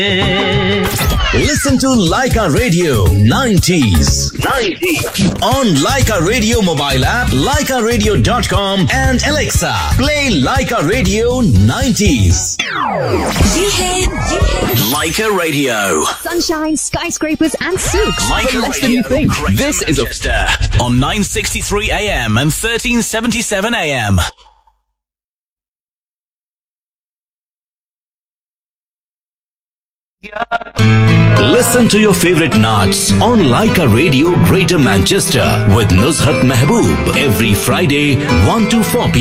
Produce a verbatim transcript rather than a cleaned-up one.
Listen to Laika Radio nineties. nineties. On Laika Radio mobile app, laika radio dot com and Alexa. Play Laika Radio nineties. ये है, ये है Laika Radio. Sunshine, skyscrapers and silks Laika for less than Radio. you think. Greater This is a- Manchester on nine sixty-three A M and thirteen seventy-seven A M. Listen to your favorite Naats on Laika Radio Greater Manchester with Nuzhat Mehboob every Friday one to four p m